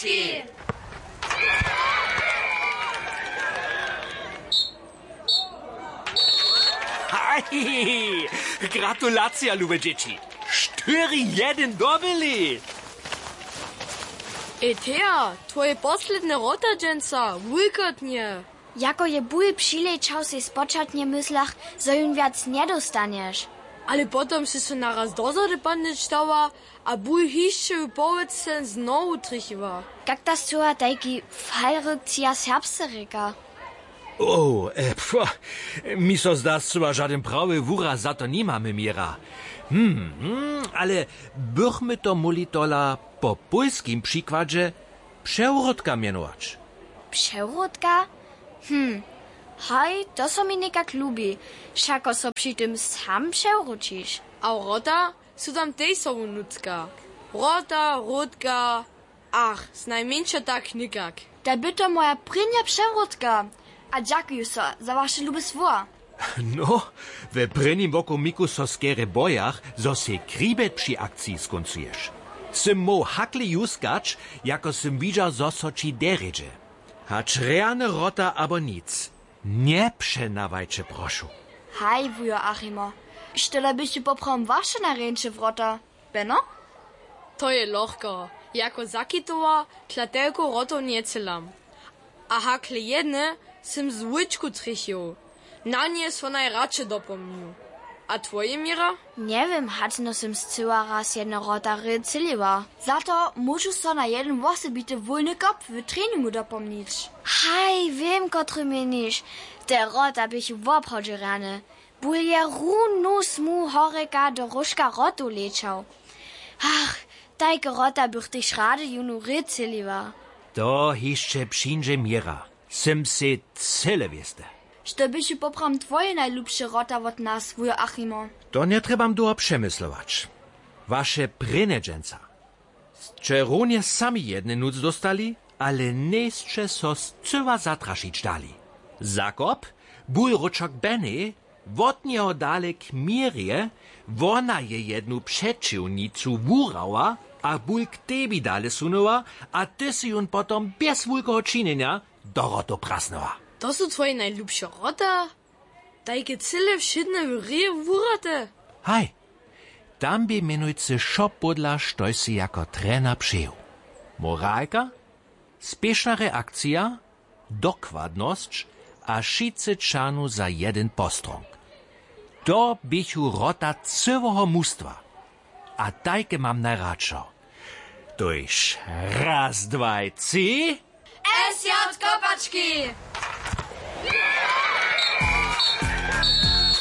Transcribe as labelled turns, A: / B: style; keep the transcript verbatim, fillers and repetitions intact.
A: kopaczki!
B: Hej! Gratulacja, lube dzieci! cztery jeden dobili!
C: Ej, Thea, twoje posledne rotadženca, wujkotnie.
D: Jako je bój przyleciał się spoczatnie myślach, że jun wiac nie dostaniesz.
C: Ale potom si se naraz dozady padneć stała, a bój hišće u powiedce znowu trichiva.
D: Jak ta stua tajki fajrykcja serbsterika.
B: O, e, pfa, mi so zda sva żaden prawy wura za to nie mamy mira. Hmm, hmm, ale bychmy to muli tola po polskim przykładzie przewrotka mianować.
D: Przewrotka? Hm, haj, to so mi nekak lubi. Šako so przy tym sam przewrócisz.
C: A rota su tam tej sobu nucka. Rota, rotka, ach, znajmniejsza tak nikak.
D: Da by to moja prynja przewrotka. A dziękuję so za wasze lubestwo.
B: No, we prvním vokomiku so skere bojach, zo se kribet przy akcji skoncujesz. Sym mo hakli juskacz, jako sym widział, zo so ci deredzie. Hacz reane rota abo nic. Nie przenawajcie, proszę.
D: Haj, wujo Achimo. Stelle byście poprom wasze na ręcze wrota. Beno?
C: To je lohko. Jako zakitowa, klatelko roto nie celam. A hakle jedne sim z łyczku trichił. Na nie so najradsze dopomnił. A twoje, Mira?
D: Nie wiem, hacno sim zcyła raz jedna rota rycyliła. Za to muszę so na jeden wosebity wolny kop w treningu dopomnieć. Haj, wiem, kotry mienisz. Der rota bych woprodzi rane. Ból je runus mu horeka do ruszka rotu leciał. Ach, tajke rota bych tyś rady junu rycyliła.
B: To jeszcze przyjdzie Mira. Sym se cele wieste.
D: Što byś poprom twoje najlubsze rota od nas, wujo Achimo?
B: To nie trebam długo przemyslować. Wasze prynedżęca. Czerwonie sami jedne nuc dostali, ale nejście so zcyła zatraszyć dali. Zakop, ból roczok Benny, wot niego dale k Mirie, wona je jednu przeciwnicu wurała, a ból k tebi dale sunuła, a ty si jun potom bez wulkoho činenia do roto prasnęła.
C: To su twoje najlubsze rota? Tajke cyle wszydne w ryje wurate.
B: Hej, tam by menujcy szopodla, što si jako trener przyjął. Moralka, spieszna reakcja, dokładność, a szice czanu za jeden postrąg. To bichu rota całego mustwa. A tajke mam najradszo. To już raz, dwa, trzy.
A: S J kopaczki!